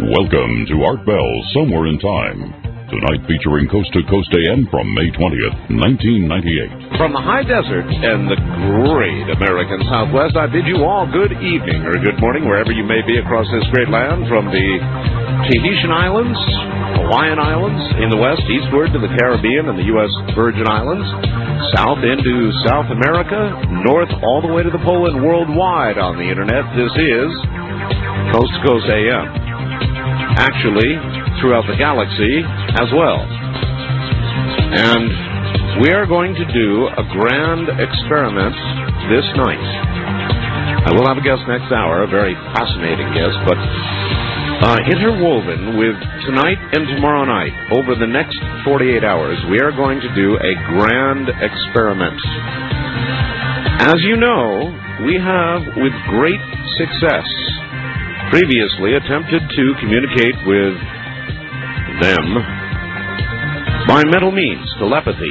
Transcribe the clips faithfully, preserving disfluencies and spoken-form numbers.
Welcome to Art Bell Somewhere in Time. Tonight featuring Coast to Coast A M from May twentieth, nineteen ninety-eight. From the high desert and the great American Southwest, I bid you all good evening or good morning wherever you may be across this great land, from the Tahitian Islands, Hawaiian Islands, in the west, eastward to the Caribbean and the U S Virgin Islands, south into South America, north all the way to the pole, and worldwide on the internet. This is Coast to Coast A M. Actually, throughout the galaxy as well. And we are going to do a grand experiment this night. I will have a guest next hour, a very fascinating guest, but uh, interwoven with tonight and tomorrow night, over the next forty-eight hours, we are going to do a grand experiment. As you know, we have, with great success, previously attempted to communicate with them by mental means, telepathy.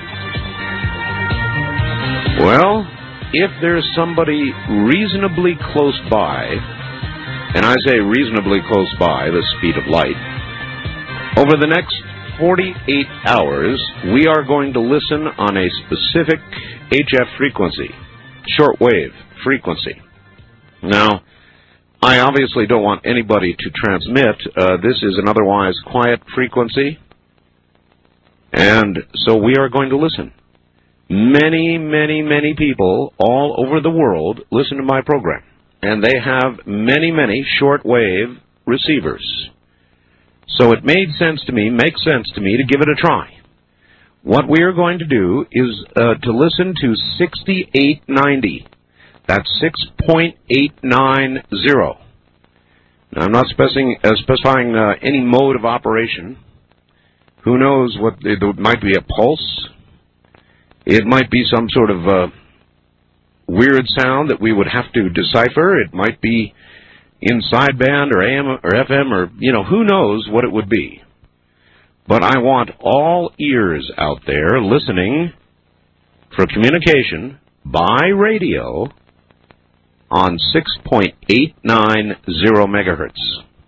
Well, if there's somebody reasonably close by, and I say reasonably close by, the speed of light, over the next forty-eight hours, we are going to listen on a specific H F frequency, shortwave frequency. Now, I obviously don't want anybody to transmit. Uh, this is an otherwise quiet frequency, and so we are going to listen. Many, many, many people all over the world listen to my program, and they have many, many shortwave receivers. So it made sense to me, makes sense to me to give it a try. What we are going to do is uh, to listen to sixty-eight ninety. That's six point eight nine zero. Now, I'm not specifying, uh, specifying uh, any mode of operation. Who knows what, it might be a pulse. It might be some sort of uh, weird sound that we would have to decipher. It might be in sideband or A M or F M or, you know, who knows what it would be. But I want all ears out there listening for communication by radio on six point eight nine zero megahertz.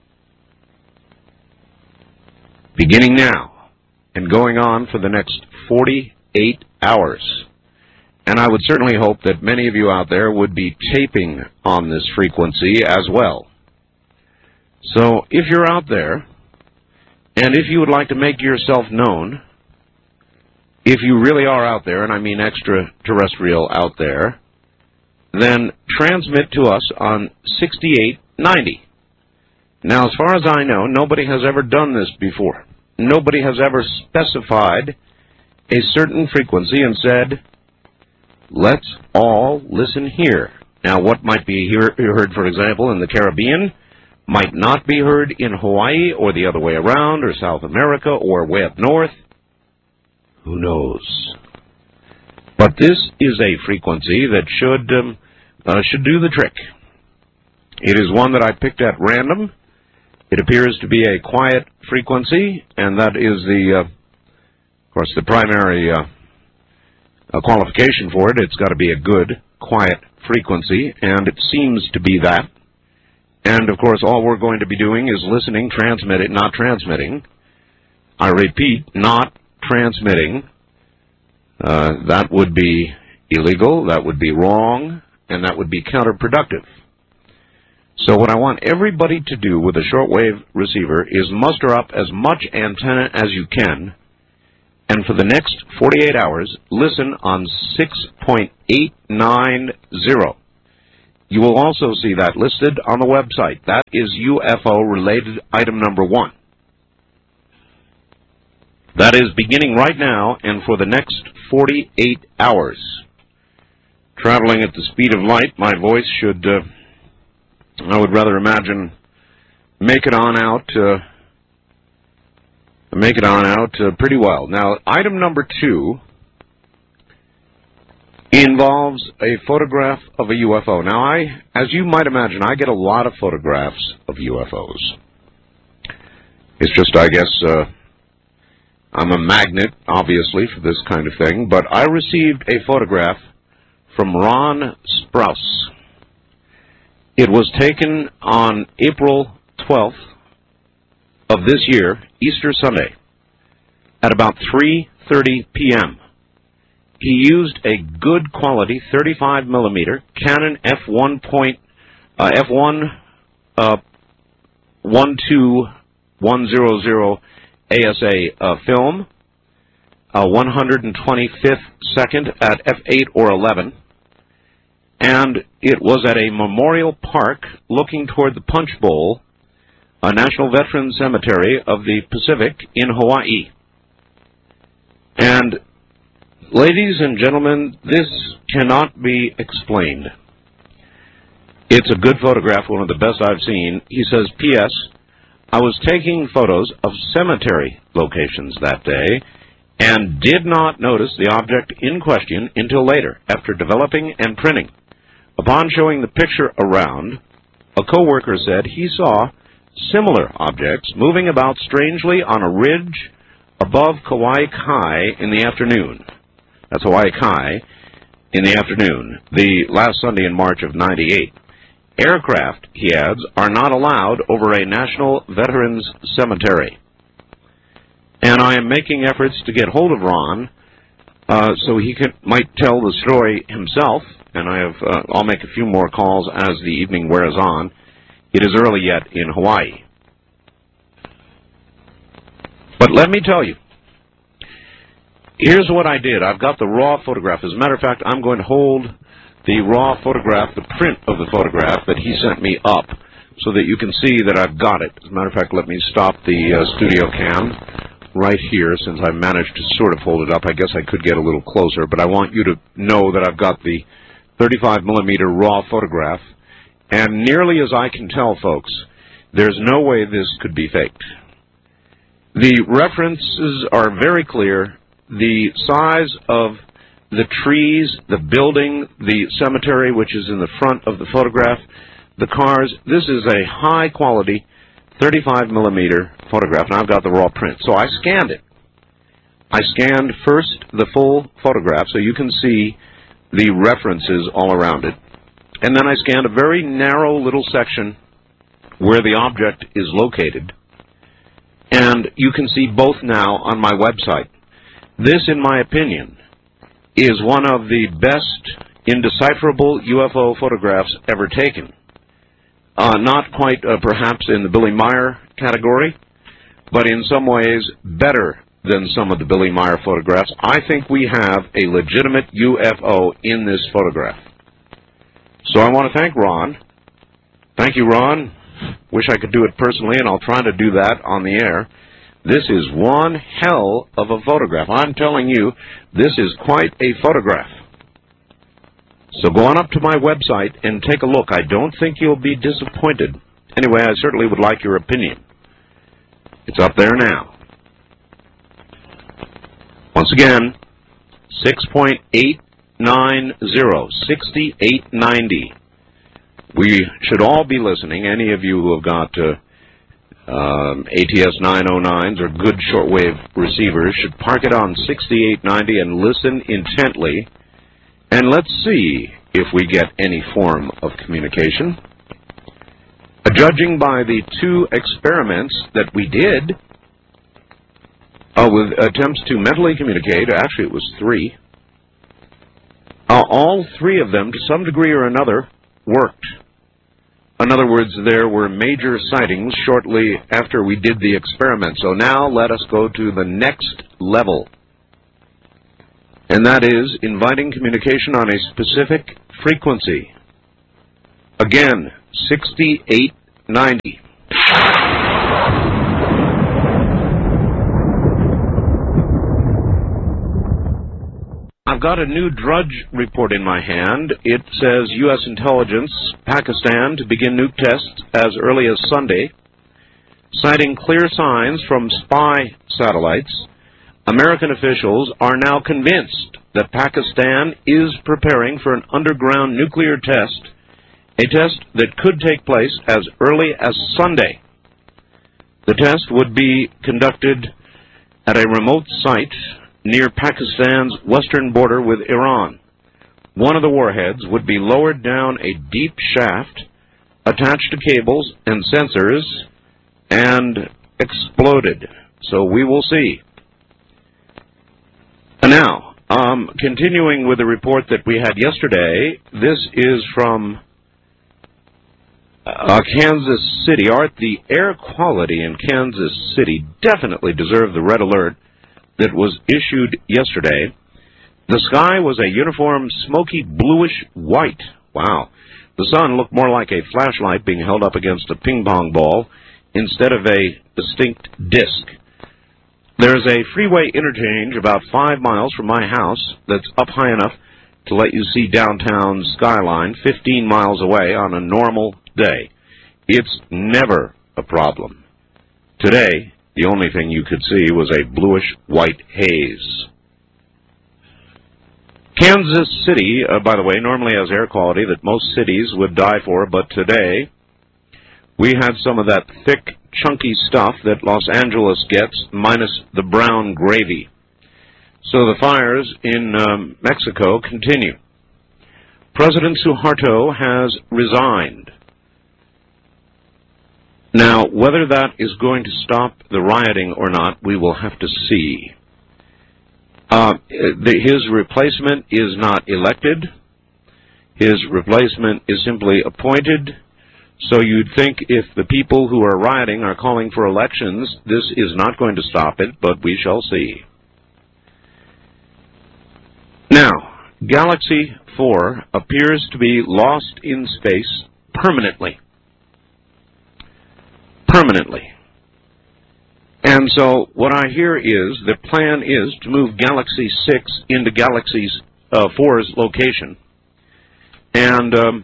Beginning now and going on for the next forty-eight hours. And I would certainly hope that many of you out there would be taping on this frequency as well. So if you're out there, and if you would like to make yourself known, if you really are out there, and I mean extraterrestrial out there, then transmit to us on sixty-eight ninety. Now, as far as I know, nobody has ever done this before. Nobody has ever specified a certain frequency and said, let's all listen here. Now, what might be hear, heard, for example, in the Caribbean might not be heard in Hawaii or the other way around, or South America or way up north. Who knows? But this is a frequency that should um, uh, should do the trick. It is one that I picked at random. It appears to be a quiet frequency, and that is the, uh, of course, the primary uh, uh, qualification for it. It's got to be a good, quiet frequency, and it seems to be that. And, of course, all we're going to be doing is listening, transmitting, not transmitting. I repeat, not transmitting. Uh, that would be illegal, that would be wrong, and that would be counterproductive. So what I want everybody to do with a shortwave receiver is muster up as much antenna as you can, and for the next forty-eight hours, listen on six point eight nine zero. You will also see that listed on the website. That is U F O-related item number one. That is beginning right now and for the next forty-eight hours. Traveling at the speed of light, my voice should, uh, I would rather imagine, make it on out, uh, make it on out uh, pretty well. Now, item number two involves a photograph of a U F O. Now, I, as you might imagine, I get a lot of photographs of U F Os. It's just, I guess, uh, I'm a magnet, obviously, for this kind of thing, but I received a photograph from Ron Sprouse. It was taken on April twelfth, of this year, Easter Sunday, at about three thirty p m He used a good quality thirty-five millimeter Canon F one point uh, F one uh, one two one hundred A S A uh, film, uh, one hundred twenty-fifth second at f eight or eleven, and it was at a memorial park looking toward the Punch Bowl, a National Veterans Cemetery of the Pacific in Hawaii. And ladies and gentlemen, this cannot be explained. It's a good photograph, one of the best I've seen. He says, P S I was taking photos of cemetery locations that day and did not notice the object in question until later, after developing and printing. Upon showing the picture around, a coworker said he saw similar objects moving about strangely on a ridge above Kauai Kai in the afternoon. That's Hawaii Kai in the afternoon, the last Sunday in March of ninety-eight. Aircraft, he adds, are not allowed over a National Veterans Cemetery. And I am making efforts to get hold of Ron uh, so he could, might tell the story himself, and I have, uh, I'll make a few more calls as the evening wears on. It is early yet in Hawaii. But let me tell you, here's what I did. I've got the raw photograph. As a matter of fact, I'm going to hold the raw photograph, the print of the photograph that he sent me up, so that you can see that I've got it. As a matter of fact, let me stop the uh, studio cam right here, since I managed to sort of hold it up. I guess I could get a little closer, but I want you to know that I've got the thirty-five millimeter raw photograph, and nearly as I can tell, folks, there's no way this could be faked. The references are very clear. The size of the trees, the building, the cemetery, which is in the front of the photograph, the cars, this is a high-quality thirty-five millimeter photograph, and I've got the raw print. So I scanned it. I scanned first the full photograph so you can see the references all around it, and then I scanned a very narrow little section where the object is located, and you can see both now on my website. This, in my opinion, is one of the best indecipherable U F O photographs ever taken. Uh, not quite uh, perhaps in the Billy Meier category, but in some ways better than some of the Billy Meier photographs. I think we have a legitimate U F O in this photograph. So I want to thank Ron. Thank you, Ron. Wish I could do it personally, and I'll try to do that on the air. This is one hell of a photograph. I'm telling you, this is quite a photograph. So go on up to my website and take a look. I don't think you'll be disappointed. Anyway, I certainly would like your opinion. It's up there now. Once again, six point eight nine zero, sixty-eight ninety. We should all be listening. Any of you who have got uh, um, A T S nine oh nines or good shortwave receivers should park it on sixty-eight ninety and listen intently. And let's see if we get any form of communication. Uh, judging by the two experiments that we did uh, with attempts to mentally communicate, actually it was three, uh, all three of them, to some degree or another, worked. In other words, there were major sightings shortly after we did the experiment. So now let us go to the next level. And that is inviting communication on a specific frequency. Again, sixty-eight ninety. I've got a new Drudge report in my hand. It says U S intelligence, Pakistan, to begin nuke tests as early as Sunday, citing clear signs from spy satellites. American officials are now convinced that Pakistan is preparing for an underground nuclear test, a test that could take place as early as Sunday. The test would be conducted at a remote site near Pakistan's western border with Iran. One of the warheads would be lowered down a deep shaft, attached to cables and sensors, and exploded. So we will see. And now, um, continuing with the report that we had yesterday, this is from uh, Kansas City. Art, the air quality in Kansas City definitely deserved the red alert that was issued yesterday. The sky was a uniform smoky bluish white. Wow. The sun looked more like a flashlight being held up against a ping pong ball instead of a distinct disk. There's a freeway interchange about five miles from my house that's up high enough to let you see downtown skyline fifteen miles away on a normal day. It's never a problem. Today, the only thing you could see was a bluish-white haze. Kansas City, uh, by the way, normally has air quality that most cities would die for, but today we had some of that thick, chunky stuff that Los Angeles gets, minus the brown gravy. So the fires in um, Mexico continue. President Suharto has resigned. Now, whether that is going to stop the rioting or not, we will have to see. Uh, the, his replacement is not elected. His replacement is simply appointed. So you'd think if the people who are rioting are calling for elections, this is not going to stop it, but we shall see. Now, Galaxy four appears to be lost in space permanently. Permanently. And so what I hear is the plan is to move Galaxy six into Galaxy uh, four's location and um,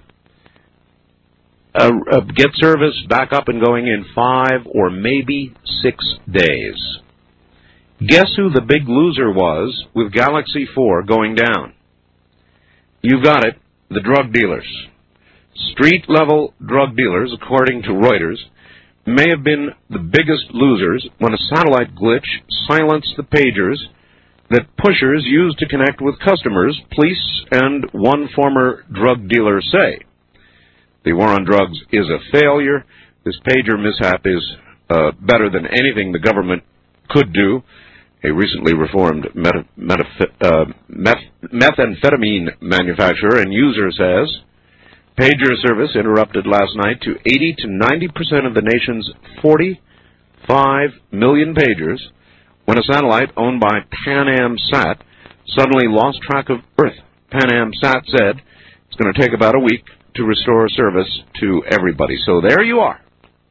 uh, uh, get service back up and going in five or maybe six days. Guess who the big loser was with Galaxy four going down? You got it, the drug dealers. Street-level drug dealers, according to Reuters, may have been the biggest losers when a satellite glitch silenced the pagers that pushers used to connect with customers, police and one former drug dealer say. The war on drugs is a failure. This pager mishap is uh, better than anything the government could do. A recently reformed meta, meta, uh, meth, methamphetamine manufacturer and user says, pager service interrupted last night to eighty to ninety percent of the nation's forty-five million pagers when a satellite owned by Pan Am Sat suddenly lost track of Earth. Pan Am Sat said it's going to take about a week to restore service to everybody. So there you are.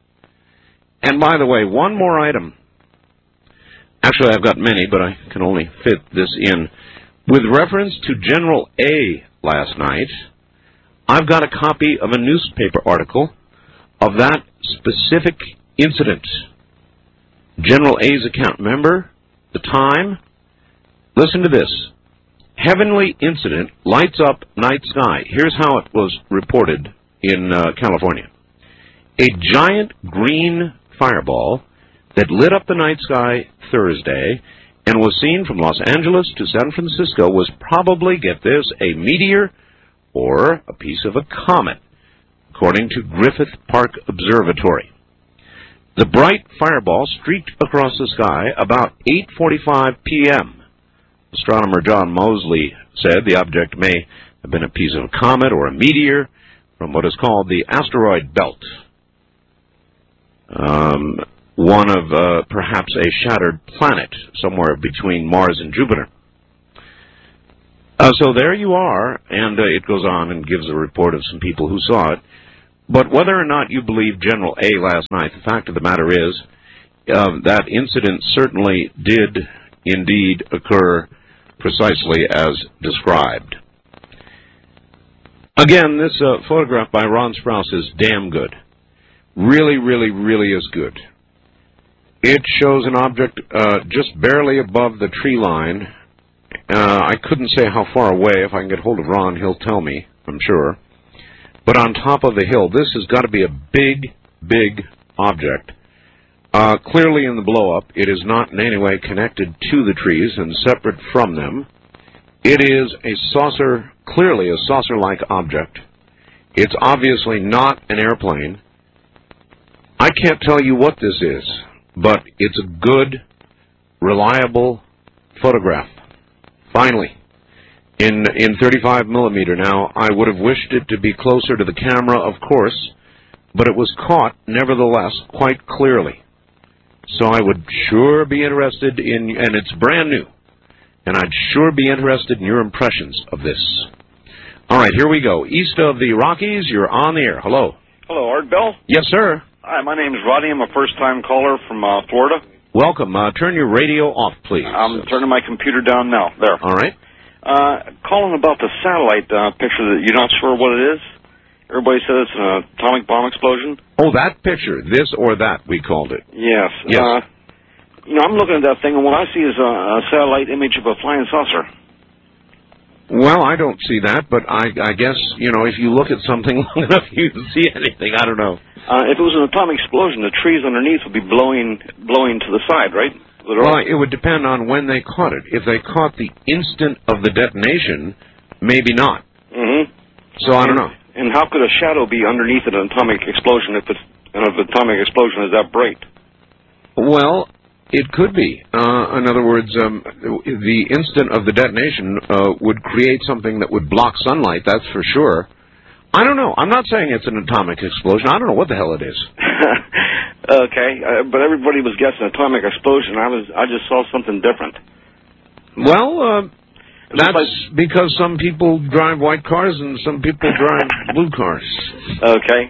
And by the way, one more item. Actually, I've got many, but I can only fit this in. With reference to General A last night, I've got a copy of a newspaper article of that specific incident. General A's account. Remember the time? Listen to this. Heavenly incident lights up night sky. Here's how it was reported in uh, California. A giant green fireball that lit up the night sky Thursday and was seen from Los Angeles to San Francisco was probably, get this, a meteor or a piece of a comet, according to Griffith Park Observatory. The bright fireball streaked across the sky about eight forty-five p m Astronomer John Mosley said the object may have been a piece of a comet or a meteor from what is called the asteroid belt, um, one of uh, perhaps a shattered planet somewhere between Mars and Jupiter. Uh, so there you are, and uh, it goes on and gives a report of some people who saw it. But whether or not you believe General A last night, the fact of the matter is uh, that incident certainly did indeed occur precisely as described. Again, this uh, photograph by Ron Sprouse is damn good. Really, really, really is good. It shows an object uh, just barely above the tree line. Uh, I couldn't say how far away. If I can get hold of Ron, he'll tell me, I'm sure. But on top of the hill, this has got to be a big, big object. Uh, clearly in the blow-up, it is not in any way connected to the trees and separate from them. It is a saucer, clearly a saucer-like object. It's obviously not an airplane. I can't tell you what this is. but it's a good, reliable photograph. Finally, in in thirty-five millimeter. Now, I would have wished it to be closer to the camera, of course, but it was caught, nevertheless, quite clearly. So I would sure be interested in, and it's brand new, and I'd sure be interested in your impressions of this. All right, here we go. East of the Rockies, you're on the air. Hello. Hello, Art Bell. Yes, sir. Hi, my name is Rodney. I'm a first-time caller from uh, Florida. Welcome. Uh, turn your radio off, please. I'm turning my computer down now. There. All right. Uh, calling about the satellite uh, picture that you're not sure what it is. Everybody says it's an atomic bomb explosion. Oh, that picture. This or that, we called it. Yes. Yes. Uh, you know, I'm looking at that thing, and what I see is a, a satellite image of a flying saucer. Well, I don't see that, but I, I guess, you know, if you look at something long enough, you can see anything. I don't know. Uh, if it was an atomic explosion, the trees underneath would be blowing blowing to the side, right? Well, it would depend on when they caught it. If they caught the instant of the detonation, maybe not. Mm-hmm. So I don't know. And how could a shadow be underneath an atomic explosion if it's an atomic explosion is that bright? Well, it could be. Uh, in other words, um, the instant of the detonation uh, would create something that would block sunlight, that's for sure. I don't know. I'm not saying it's an atomic explosion. I don't know what the hell it is. Okay, uh, but everybody was guessing atomic explosion. I was, I just saw something different. Well, uh, that's like... because some people drive white cars and some people drive blue cars. Okay.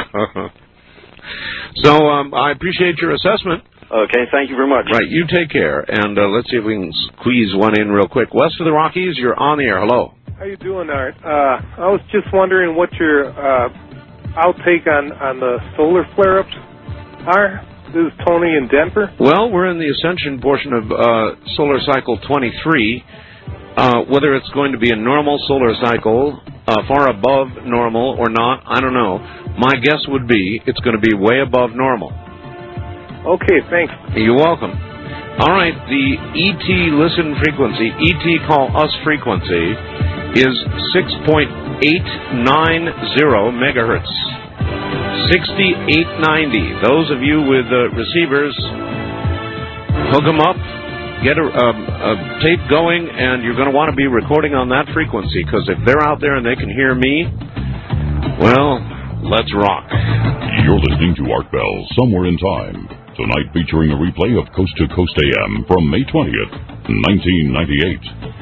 So um, I appreciate your assessment. Okay, thank you very much. Right, you take care, and uh, let's see if we can squeeze one in real quick. West of the Rockies, you're on the air. Hello. How you doing, Art? Uh, I was just wondering what your uh, outtake on, on the solar flare-ups are. This is Tony in Denver. Well, we're in the ascension portion of uh, solar cycle twenty-three. Uh, whether it's going to be a normal solar cycle, uh, far above normal or not, I don't know. My guess would be it's going to be way above normal. Okay, thanks. You're welcome. All right, the E T listen frequency, E T call us frequency, is six point eight nine zero megahertz. sixty-eight ninety. Those of you with uh, receivers, hook them up, get a, um, a tape going, and you're going to want to be recording on that frequency, because if they're out there and they can hear me, well, let's rock. You're listening to Art Bell, Somewhere in Time. Tonight featuring a replay of Coast to Coast A M from May twentieth, nineteen ninety-eight.